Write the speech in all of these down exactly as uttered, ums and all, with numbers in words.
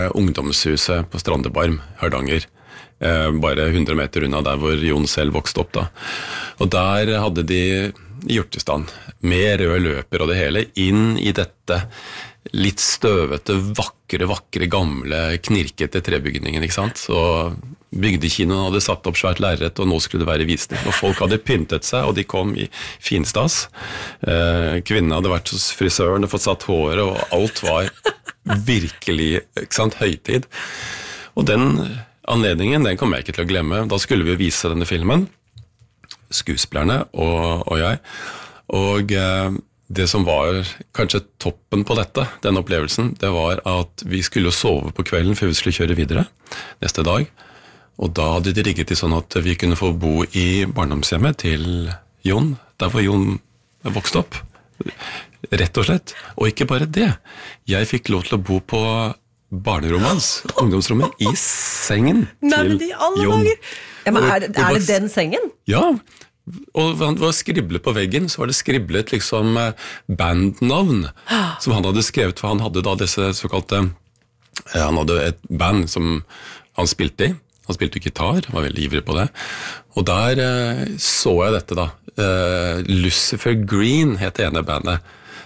ungdomshuset på Strandebarm, Hardanger. Bare hundre meter unna der hvor Jon selv vokste opp da. Og der hadde de hjortestand med røde løper og det hele inn i dette litt støvete, vakre, vakre, gamle, knirkete trebygningen, ikke sant? Så bygdekinoen hadde satt opp svært lerret, og nå skulle det være visning. Og folk hadde pyntet seg, og de kom i finstas. Kvinnen hadde vært hos frisøren og fått satt håret, og alt var virkelig, ikke sant, høytid. Og den anledningen, den kommer jeg ikke til å glemme. Da skulle vi vise denne filmen, skuespillerne og, og jeg. Og eh, det som var kanskje toppen på dette, den opplevelsen, det var at vi skulle sove på kvelden før vi skulle kjøre videre neste dag. Og da hadde de rigget til sånn at vi kunne få bo i barndomshjemmet til Jon, der hvor Jon vokste opp. Rett og slett. Og ikke bare det. Jeg fikk lov til å bo på barnerommet hans, ungdomsrommet, i sengen Nei, til de alle Jon. dager. Ja, men er, det, er det den sengen? Ja, og han var skriblet på veggen, så var det skriblet liksom bandnavn som han hadde skrevet, for han hadde da disse såkalte, han hadde et band som han spilte i, han spilte gitar, var veldig ivrig på det, og der eh, så jeg dette da, eh, Lucifer Green het det ene bandet.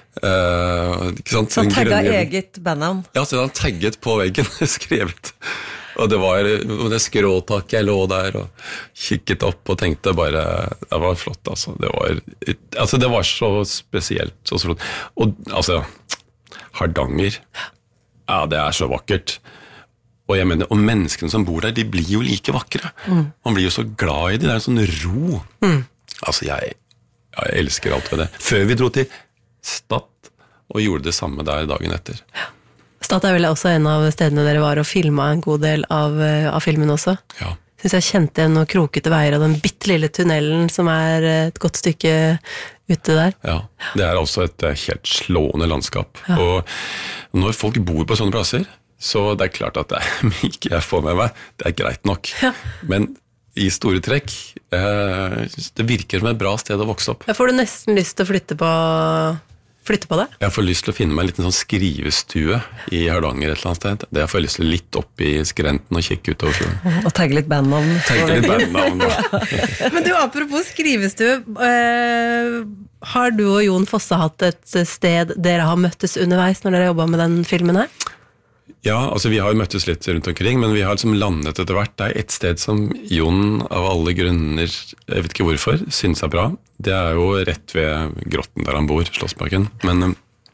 Uh, ikke sant? Så han tagget eget bandnavn? Ja, så han tagget på veggen, skrevet. Og det var det skråtaket jeg lå der og kikket opp og tenkte bare, det var flott, altså. Det var, altså, det var så spesielt, så flott. Og altså, Hardanger, ja, det er så vakkert. Og jeg mener, og menneskene som bor der, de blir jo like vakre. Mm. Man blir jo så glad i det, det er en sånn ro. Mm. Altså, jeg, jeg elsker alt ved det. Før vi dro til Stad og gjorde det samme der dagen etter. Stad er vel også en av stedene dere var og filmet en god del av, av filmen også. Ja. Synes jeg kjente igjen noen krokete veier av den bittelille tunnelen som er et godt stykke ute der. Ja, det er også et helt slående landskap. Ja. Og når folk bor på sånne plasser, så det er klart at det er ikke jeg får med meg, det er greit nok. Ja. Men i store trekk, eh, det virker som et bra sted å vokse opp. Jeg får du nesten lyst til å flytte på, flytte på det? Jeg får lyst til å finne meg en liten sånn skrivestue i Hardanger et eller annet sted. Det får jeg lyst til litt opp i skrenten og kikke utover fjorden. Og tagge litt bandnavn. Tagge litt bandnavn, ja. Men du, apropos skrivestue, eh, har du og Jon Fosse hatt et sted dere har møttes underveis når dere jobbet med den filmen her? Ja, altså vi har jo møttes litt rundt omkring, men vi har liksom landet etter hvert. Det er et sted som Jon av alle grunner, jeg vet ikke hvorfor, synes er bra. Det er jo rett ved grotten der han bor, Slottsparken. Men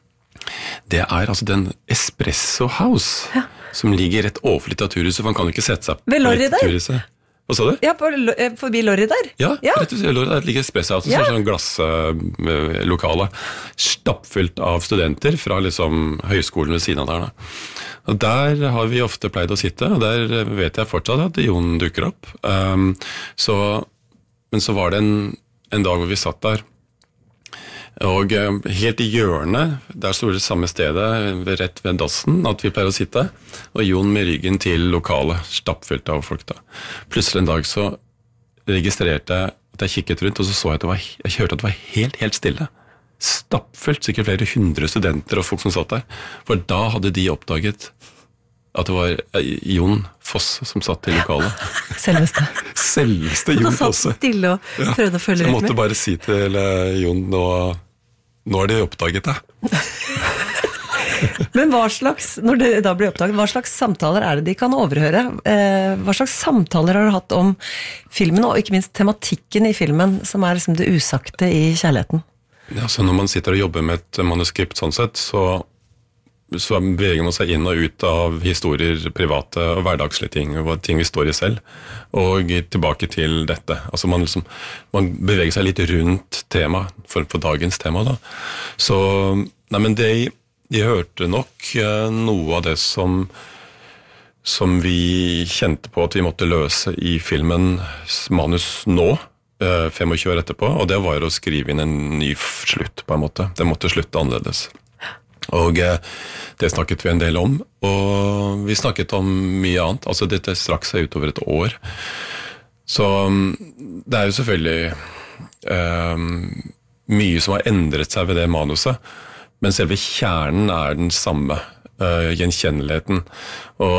det er altså den Espresso House, ja, som ligger rett overfor Litteraturhuset, for han kan jo ikke sette seg på Litteraturhuset. Hva sa du? Ja, på, forbi Lorry der. Ja, ja, rett og slett Lorry der ligger Espresso House, ja, sånn glasslokale, stappfylt av studenter fra liksom høyskolen ved siden av der da. Og der har vi ofte pleid å sitte, og der vet jeg fortsatt at Jon dukker opp. Um, så, men så var det en, en dag hvor vi satt der, og um, helt i hjørnet, der stod det samme stedet, rett ved dassen, at vi pleier å sitte, og Jon med ryggen til lokalet, stappfylt av folk da. Plutselig en dag så registrerte jeg at jeg kikket rundt, og så så jeg at det var, jeg hørte at det var helt, helt stille. Stappfullt, sikkert flere hundre studenter og folk som satt der. For da hadde de oppdaget at det var Jon Fosse som satt i lokalet. Selveste. Selveste Jon Fosse. Han satt stille og prøvde å følge litt med. Så jeg måtte bare si til Jon, nå, nå har de oppdaget det. Men hva slags, når det da blir oppdaget, hva slags samtaler er det de kan overhøre? Hva slags samtaler har du hatt om filmen, og ikke minst tematikken i filmen, som er liksom det usagte i kjærligheten? Ja, så når man sitter og jobber med et manuskript sånn sett, så, så beveger man seg inn og ut av historier, private og hverdagslige ting, og ting vi står i selv, og tilbake til dette. Altså man, liksom, man beveger seg litt rundt tema, for, for dagens tema da. Så, nei, men det, de hørte nok noe av det som, som vi kjente på at vi måtte løse i filmens manus nå, tjuefem år etterpå, og det var å skrive inn en ny slutt på en måte. Det måtte slutte annerledes. Og det snakket vi en del om, og vi snakket om mye annet. Altså dette strakk seg utover et år. Så det er jo selvfølgelig um, mye som har endret seg ved det manuset, men selve kjernen er den samme, uh, gjenkjenneligheten. Og